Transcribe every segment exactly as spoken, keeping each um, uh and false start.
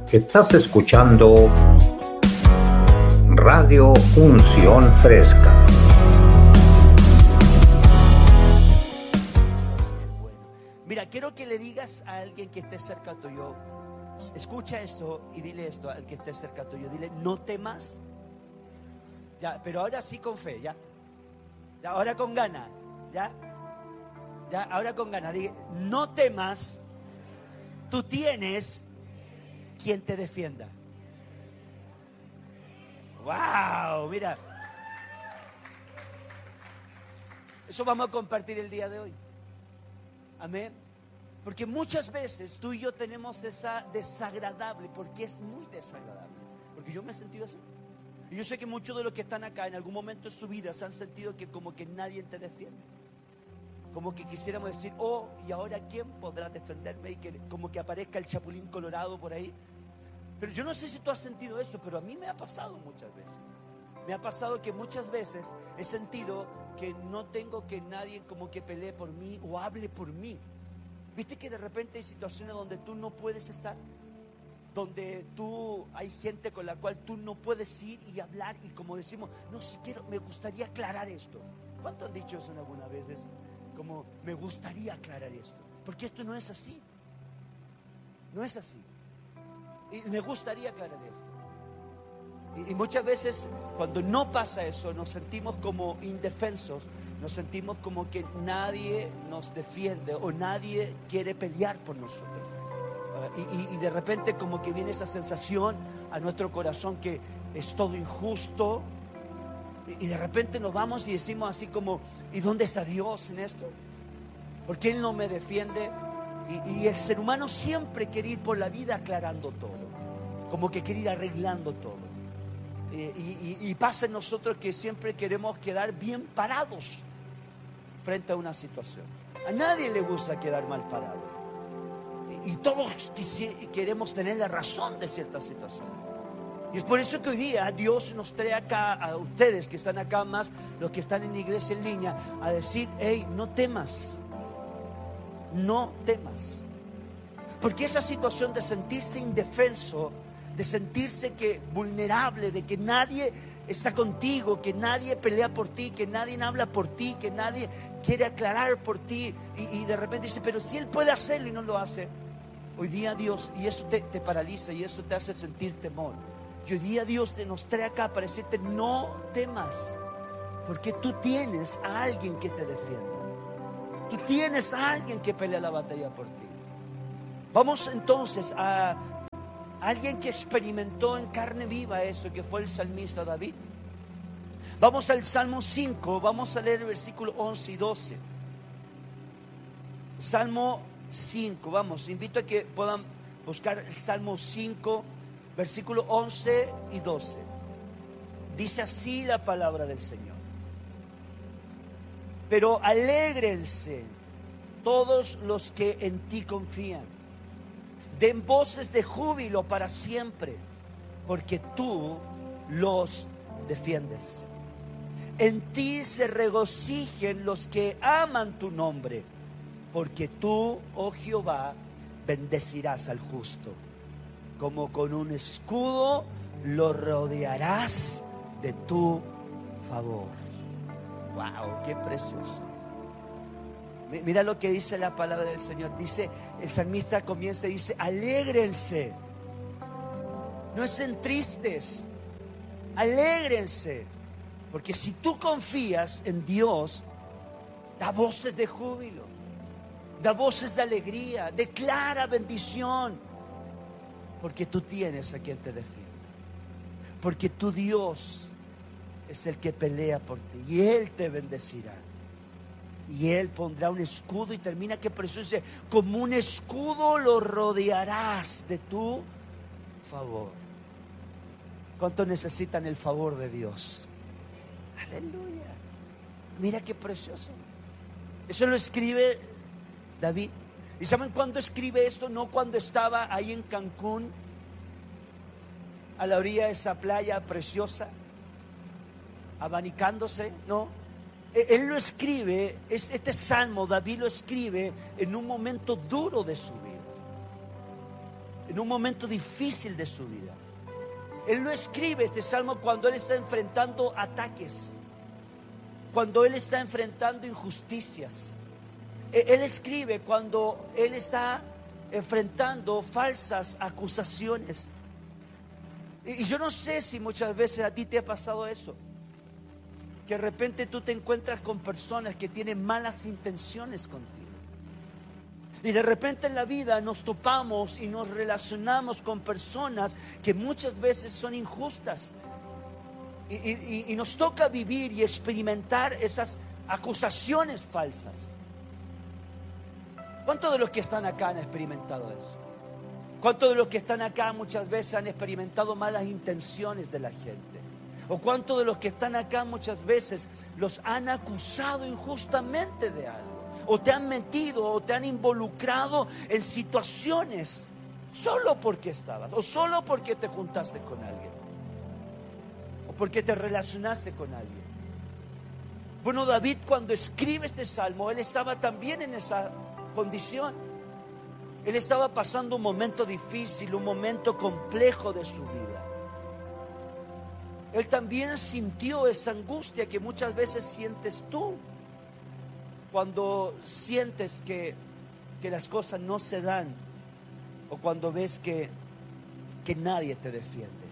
Estás escuchando Radio Unción Fresca. Mira, quiero que le digas a alguien que esté cerca tuyo, escucha esto y dile esto al que esté cerca tuyo, dile: no temas. Ya, pero ahora sí con fe, ya. Ya, ahora con ganas, ya. Ya, ahora con ganas. Dile: no temas, tú tienes quien te defienda. Wow, mira. Eso vamos a compartir el día de hoy. Amén. Porque muchas veces tú y yo tenemos esa desagradable, porque es muy desagradable. Porque yo me he sentido así. Y yo sé que muchos de los que están acá en algún momento de su vida se han sentido que como que nadie te defiende. Como que quisiéramos decir: oh, ¿y ahora quién podrá defenderme? Y que como que aparezca el Chapulín Colorado por ahí. Pero yo no sé si tú has sentido eso, pero a mí me ha pasado muchas veces. Me ha pasado que muchas veces he sentido que no tengo que nadie como que pelee por mí o hable por mí. ¿Viste que de repente hay situaciones donde tú no puedes estar? Donde tú, hay gente con la cual tú no puedes ir y hablar, y como decimos: no, si quiero, me gustaría aclarar esto. ¿Cuántos han dicho eso alguna vez? Como, me gustaría aclarar esto. Porque esto no es así. No es así. Y me gustaría aclarar esto. Y, y muchas veces cuando no pasa eso, nos sentimos como indefensos. Nos sentimos como que nadie nos defiende o nadie quiere pelear por nosotros. Uh, y, y, y de repente como que viene esa sensación a nuestro corazón que es todo injusto. Y, y de repente nos vamos y decimos así como: ¿y dónde está Dios en esto? ¿Por qué Él no me defiende? Y, y el ser humano siempre quiere ir por la vida aclarando todo. Como que quiere ir arreglando todo. Y, y, y pasa en nosotros que siempre queremos quedar bien parados frente a una situación. A nadie le gusta quedar mal parado. Y, y todos queremos tener la razón de cierta situación. Y es por eso que hoy día Dios nos trae acá, a ustedes que están acá, más los que están en la iglesia en línea, a decir: hey, no temas. No temas. Porque esa situación de sentirse indefenso, de sentirse que vulnerable, de que nadie está contigo, que nadie pelea por ti, que nadie habla por ti, que nadie quiere aclarar por ti, y, y de repente dice: pero si Él puede hacerlo y no lo hace. Hoy día Dios, y eso te, te paraliza y eso te hace sentir temor. Y hoy día Dios te nos trae acá para decirte: no temas, porque tú tienes a alguien que te defiende. Tú tienes a alguien que pelea la batalla por ti. Vamos entonces a alguien que experimentó en carne viva eso, que fue el salmista David. Vamos al Salmo cinco, vamos a leer el versículo once y doce. Salmo cinco, vamos, invito a que puedan buscar el Salmo cinco, versículo once y doce. Dice así la palabra del Señor: pero alégrense todos los que en ti confían, den voces de júbilo para siempre, porque tú los defiendes. En ti se regocijen los que aman tu nombre, porque tú, oh Jehová, bendecirás al justo. Como con un escudo lo rodearás de tu favor. Wow, qué precioso. Mira lo que dice la palabra del Señor. Dice, el salmista comienza y dice: alégrense. No estén tristes, alégrense. Porque si tú confías en Dios, da voces de júbilo, da voces de alegría, declara bendición. Porque tú tienes a quien te defiende. Porque tu Dios es el que pelea por ti y Él te bendecirá. Y Él pondrá un escudo, y termina que precioso, dice: como un escudo lo rodearás de tu favor. ¿Cuántos necesitan el favor de Dios? Aleluya. Mira qué precioso. Eso lo escribe David. ¿Y saben cuándo escribe esto? No cuando estaba ahí en Cancún, a la orilla de esa playa preciosa, abanicándose, no. Él lo escribe, este salmo David lo escribe en un momento duro de su vida. en un momento difícil de su vida. Él lo escribe, este salmo, cuando él está enfrentando ataques, cuando él está enfrentando injusticias. Él escribe cuando él está enfrentando falsas acusaciones. Y yo no sé si muchas veces a ti te ha pasado eso, que de repente tú te encuentras con personas que tienen malas intenciones contigo. Y de repente en la vida nos topamos y nos relacionamos con personas que muchas veces son injustas. Y, y, y nos toca vivir y experimentar esas acusaciones falsas. ¿Cuántos de los que están acá han experimentado eso? ¿Cuántos de los que están acá muchas veces han experimentado malas intenciones de la gente? ¿O cuántos de los que están acá muchas veces los han acusado injustamente de algo? ¿O te han metido o te han involucrado en situaciones solo porque estabas? ¿O solo porque te juntaste con alguien? ¿O porque te relacionaste con alguien? Bueno, David, cuando escribe este salmo, él estaba también en esa condición. Él estaba pasando un momento difícil, un momento complejo de su vida. Él también sintió esa angustia que muchas veces sientes tú cuando sientes que, que las cosas no se dan, o cuando ves que, que nadie te defiende,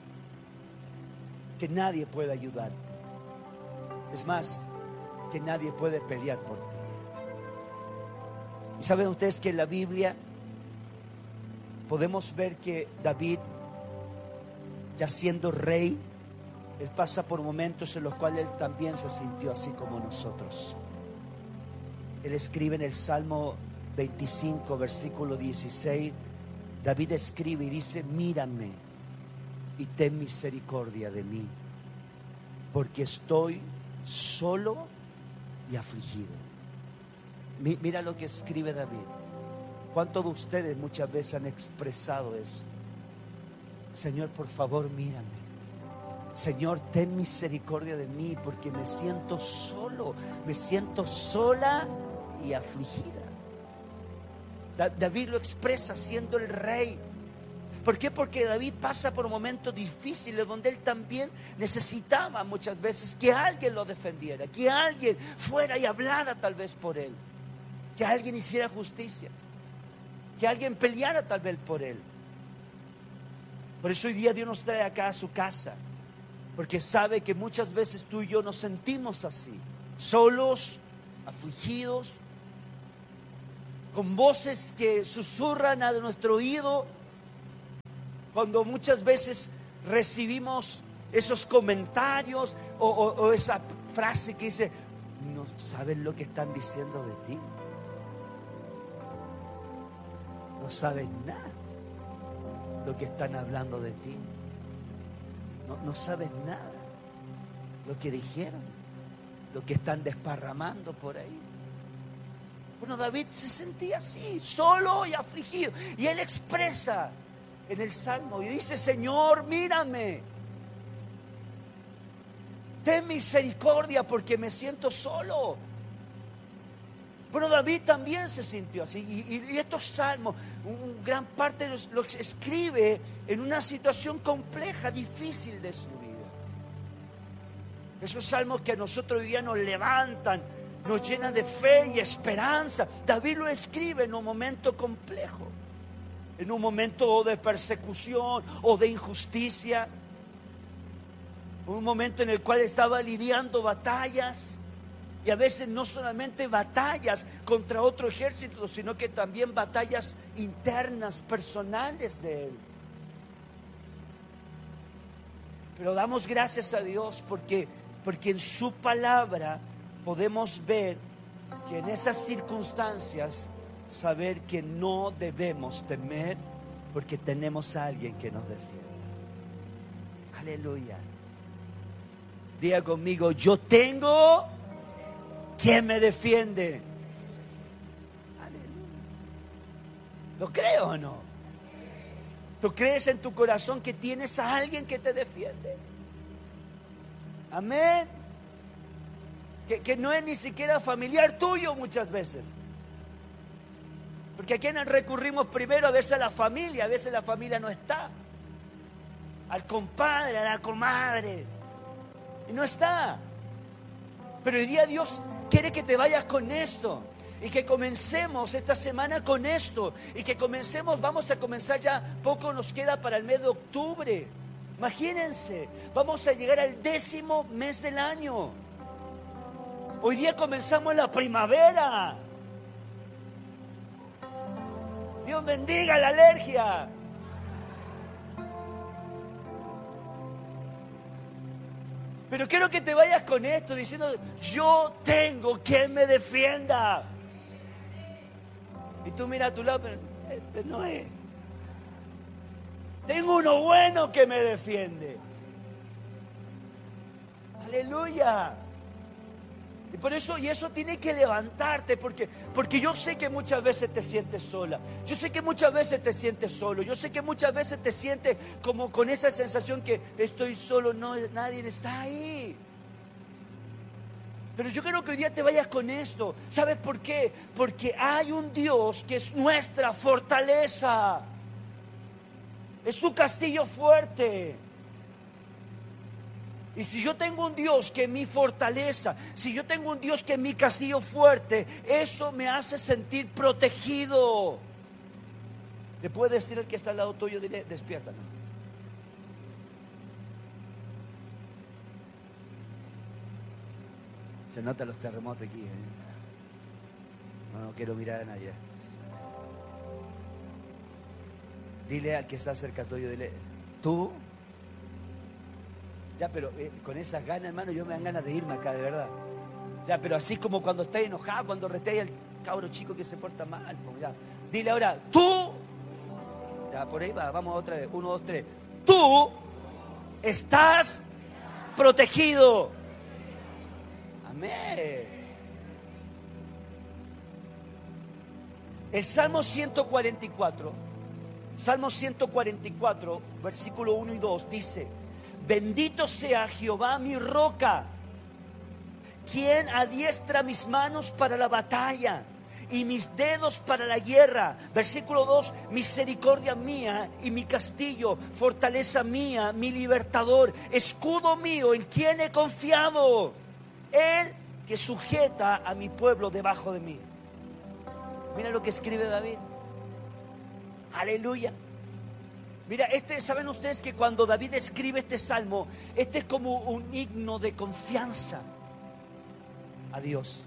que nadie puede ayudarte. Es más, que nadie puede pelear por ti. Y saben ustedes que en la Biblia podemos ver que David, ya siendo rey, él pasa por momentos en los cuales él también se sintió así como nosotros. Él escribe en el Salmo veinticinco, versículo dieciséis, David escribe y dice: mírame y ten misericordia de mí, porque estoy solo y afligido. Mira lo que escribe David. ¿Cuántos de ustedes muchas veces han expresado eso? Señor, por favor, mírame. Señor, ten misericordia de mí, porque me siento solo, me siento sola y afligida. David lo expresa siendo el rey. ¿Por qué? Porque David pasa por momentos difíciles donde él también necesitaba muchas veces que alguien lo defendiera, que alguien fuera y hablara tal vez por él, que alguien hiciera justicia, que alguien peleara tal vez por él. Por eso hoy día Dios nos trae acá a su casa, porque sabe que muchas veces tú y yo nos sentimos así, solos, afligidos, con voces que susurran a nuestro oído, cuando muchas veces recibimos esos comentarios o, o, o esa frase que dice: no saben lo que están diciendo de ti, no saben nada lo que están hablando de ti, no, no sabes nada lo que dijeron, lo que están desparramando por ahí. Bueno, David se sentía así, solo y afligido, y él expresa en el Salmo y dice: Señor, mírame, ten misericordia porque me siento solo. Bueno, David también se sintió así, y, y, y estos salmos, un, gran parte los, los escribe en una situación compleja, difícil de su vida. Esos salmos que a nosotros hoy día nos levantan, nos llenan de fe y esperanza. David lo escribe en un momento complejo, en un momento de persecución o de injusticia, un momento en el cual estaba lidiando batallas, y a veces no solamente batallas contra otro ejército, sino que también batallas internas, personales de él. Pero damos gracias a Dios porque, porque en su palabra podemos ver que en esas circunstancias, saber que no debemos temer, porque tenemos a alguien que nos defiende. Aleluya. Diga conmigo: yo tengo quien me defiende. Aleluya. ¿Lo creo o no? ¿Tú crees en tu corazón que tienes a alguien que te defiende? Amén. Que, que no es ni siquiera familiar tuyo muchas veces. Porque a quién recurrimos primero, a veces a la familia, a veces la familia no está. Al compadre, a la comadre. Y no está. Pero hoy día Dios quiere que te vayas con esto. Y que comencemos esta semana con esto. Y que comencemos, vamos a comenzar ya, poco nos queda para el mes de octubre. Imagínense, vamos a llegar al décimo mes del año. Hoy día comenzamos la primavera. Dios bendiga la alergia. Pero quiero que te vayas con esto diciendo, yo tengo quien me defienda. Y tú mira a tu lado, pero este no es. Tengo uno bueno que me defiende. Aleluya. Y por eso, y eso tiene que levantarte, porque, porque yo sé que muchas veces te sientes sola. Yo sé que muchas veces te sientes solo. Yo sé que muchas veces te sientes como con esa sensación que estoy solo, no, nadie está ahí. Pero yo quiero que hoy día te vayas con esto. ¿Sabes por qué? Porque hay un Dios que es nuestra fortaleza. Es tu castillo fuerte. Y si yo tengo un Dios que es mi fortaleza, si yo tengo un Dios que es mi castillo fuerte, eso me hace sentir protegido. Le puede decir al que está al lado tuyo, dile, despiértame. Se notan los terremotos aquí, ¿eh? No, no quiero mirar a nadie. Dile al que está cerca tuyo, dile, tú. Ya, pero eh, con esas ganas, hermano, yo me dan ganas de irme acá, de verdad. Ya, pero así como cuando estás enojado, cuando retea al cabro chico que se porta mal. Pues, ya. Dile ahora, tú. Ya, por ahí va, vamos otra vez. Uno, dos, tres. Tú estás protegido. Amén. El Salmo ciento cuarenta y cuatro, Salmo ciento cuarenta y cuatro, versículo uno y dos, dice: bendito sea Jehová mi roca, quien adiestra mis manos para la batalla y mis dedos para la guerra. Versículo dos, misericordia mía y mi castillo, fortaleza mía, mi libertador, escudo mío en quien he confiado, él que sujeta a mi pueblo debajo de mí. Mira lo que escribe David. Aleluya. Mira, este, ¿saben ustedes que cuando David escribe este salmo, este es como un himno de confianza a Dios?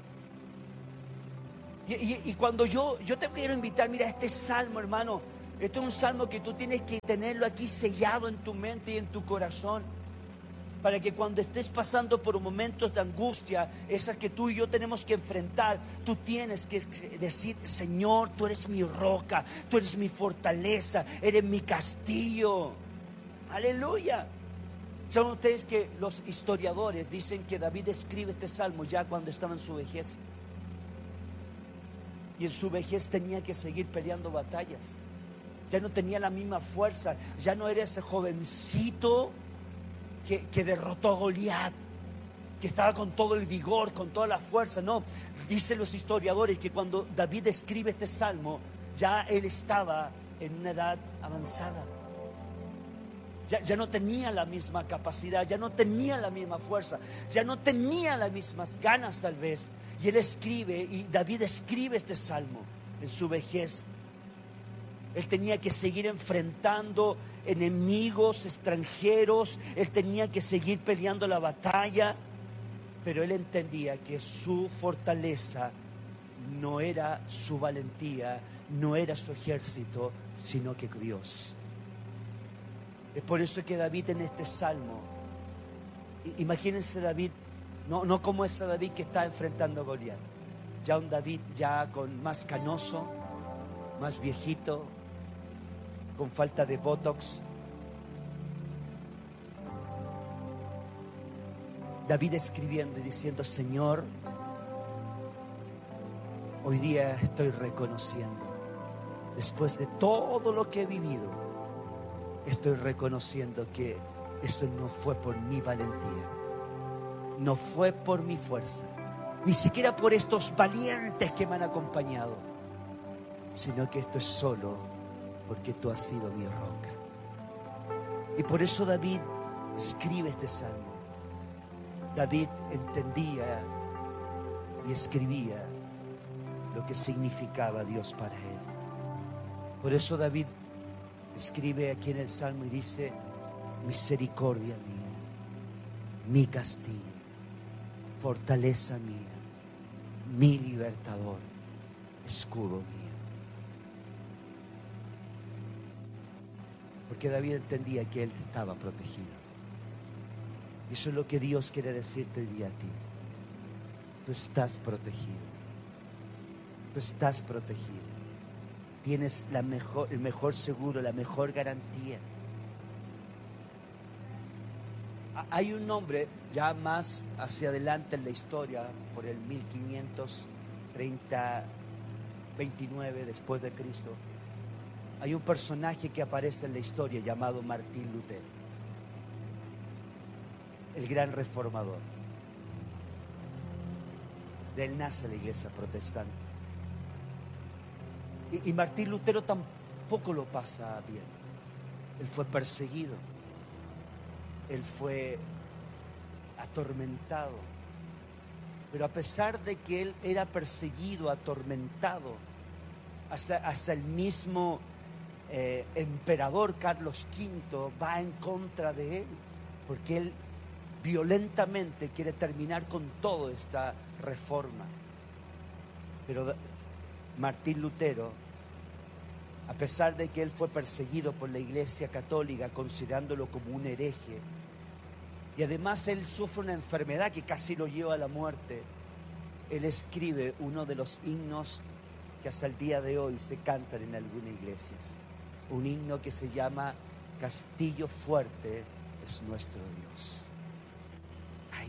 Y, y, y cuando yo, yo te quiero invitar, mira, este salmo, hermano, este es un salmo que tú tienes que tenerlo aquí sellado en tu mente y en tu corazón, para que cuando estés pasando por momentos de angustia, esas que tú y yo tenemos que enfrentar, tú tienes que decir: Señor, tú eres mi roca, tú eres mi fortaleza, eres mi castillo. Aleluya. ¿Saben ustedes que los historiadores dicen que David escribe este salmo ya cuando estaba en su vejez? Y en su vejez tenía que seguir peleando batallas. Ya no tenía la misma fuerza, ya no era ese jovencito Que, que derrotó a Goliat, que estaba con todo el vigor, con toda la fuerza. No, dicen los historiadores que cuando David escribe este salmo, ya él estaba en una edad avanzada. Ya, ya no tenía la misma capacidad, ya no tenía la misma fuerza, ya no tenía las mismas ganas tal vez. Y él escribe, y David escribe este salmo en su vejez. Él tenía que seguir enfrentando enemigos extranjeros, él tenía que seguir peleando la batalla, pero él entendía que su fortaleza no era su valentía, no era su ejército, sino que Dios. Es por eso que David en este salmo, imagínense David, no, no como ese David que está enfrentando a Goliat, ya un David ya con más canoso, más viejito, con falta de botox. David escribiendo y diciendo: Señor, hoy día estoy reconociendo, después de todo lo que he vivido, estoy reconociendo que esto no fue por mi valentía, no fue por mi fuerza, ni siquiera por estos valientes que me han acompañado, sino que esto es solo porque tú has sido mi roca. Y por eso David escribe este salmo. David entendía y escribía lo que significaba Dios para él. Por eso David escribe aquí en el salmo y dice: misericordia mía, mi castigo, fortaleza mía, mi libertador, escudo mío. Porque David entendía que él estaba protegido. Y eso es lo que Dios quiere decirte hoy día a ti. Tú estás protegido. Tú estás protegido. Tienes la mejor, el mejor seguro, la mejor garantía. Hay un nombre ya más hacia adelante en la historia, por el mil quinientos treinta, veintinueve después de Cristo. Hay un personaje que aparece en la historia llamado Martín Lutero, el gran reformador. De él nace la iglesia protestante. Y, y Martín Lutero tampoco lo pasa bien. Él fue perseguido. Él fue atormentado. Pero a pesar de que él era perseguido, atormentado, hasta, hasta el mismo eh, emperador Carlos quinto va en contra de él, porque él violentamente quiere terminar con toda esta reforma. Pero Martín Lutero, a pesar de que él fue perseguido por la Iglesia Católica, considerándolo como un hereje, y además él sufre una enfermedad que casi lo lleva a la muerte, él escribe uno de los himnos que hasta el día de hoy se cantan en algunas iglesias. Un himno que se llama Castillo fuerte es nuestro Dios. Ahí.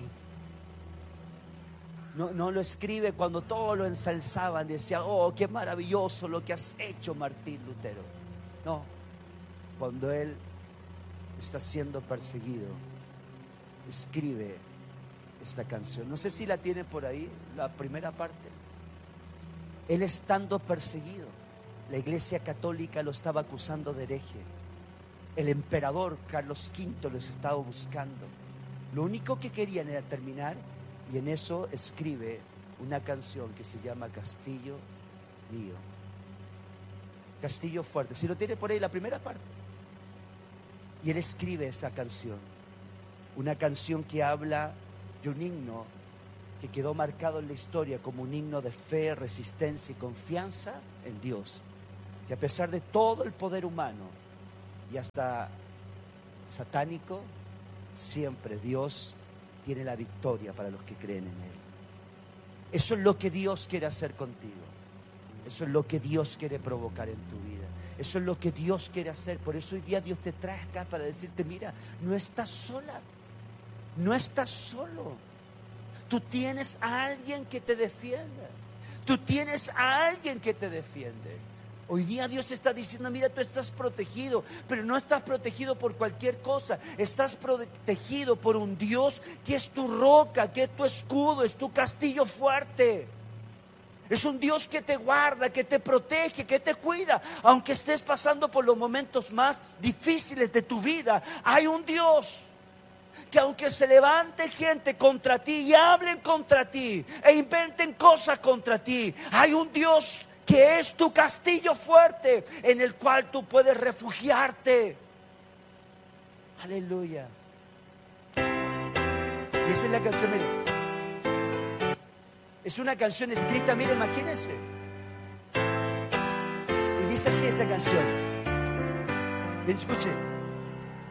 No, no lo escribe cuando todos lo ensalzaban, decía: oh, qué maravilloso lo que has hecho, Martín Lutero. No, cuando él está siendo perseguido, escribe esta canción. No sé si la tiene por ahí, la primera parte. Él estando perseguido, la Iglesia Católica lo estaba acusando de hereje. El emperador Carlos quinto los estaba buscando. Lo único que querían era terminar, y en eso escribe una canción que se llama Castillo mío. Castillo fuerte. Si lo tiene por ahí, la primera parte. Y él escribe esa canción. Una canción que habla de un himno que quedó marcado en la historia como un himno de fe, resistencia y confianza en Dios. Que a pesar de todo el poder humano y hasta satánico, siempre Dios tiene la victoria para los que creen en Él. Eso es lo que Dios quiere hacer contigo. Eso es lo que Dios quiere provocar en tu vida. Eso es lo que Dios quiere hacer. Por eso hoy día Dios te trae acá para decirte: mira, no estás sola. No estás solo. Tú tienes a alguien que te defienda. Tú tienes a alguien que te defiende. Hoy día Dios está diciendo: mira, tú estás protegido, pero no estás protegido por cualquier cosa. Estás protegido por un Dios que es tu roca, que es tu escudo, es tu castillo fuerte. Es un Dios que te guarda, que te protege, que te cuida. Aunque estés pasando por los momentos más difíciles de tu vida, hay un Dios que aunque se levante gente contra ti y hablen contra ti e inventen cosas contra ti, hay un Dios que es tu castillo fuerte en el cual tú puedes refugiarte. Aleluya. Esa es la canción, mire. Es una canción escrita, mire, imagínense. Y dice así esa canción. Bien, escuchen.